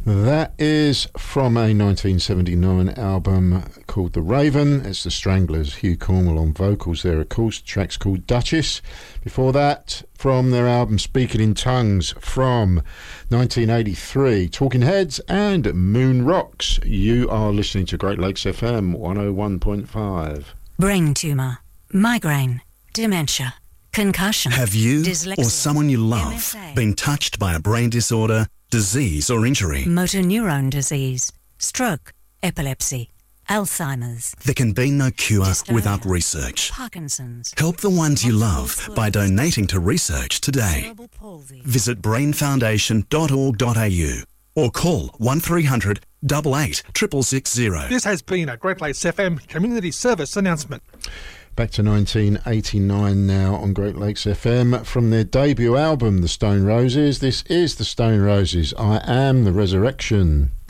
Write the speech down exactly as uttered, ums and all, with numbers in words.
That is from a nineteen seventy-nine album called The Raven. It's the Stranglers, Hugh Cornwell on vocals there, of course. The track's called Duchess. Before that, from their album Speaking in Tongues from nineteen eighty-three, Talking Heads and Moon Rocks. You are listening to Great Lakes F M one oh one point five. Brain tumour, migraine, dementia, concussion. Have you dyslexia, or someone you love M S A, been touched by a brain disorder, disease or injury? motor neurone disease, stroke, epilepsy, Alzheimer's. There can be no cure Dystonia, without research. Parkinson's. Help the ones you love multiple by sclerosis, donating to research today. cerebral palsy. Visit brain foundation dot org dot a u or call one three hundred, eight eight, six six six zero. This has been a Great Lakes F M community service announcement. Back to nineteen eighty-nine now on Great Lakes F M from their debut album, The Stone Roses. This is The Stone Roses, I Am the Resurrection.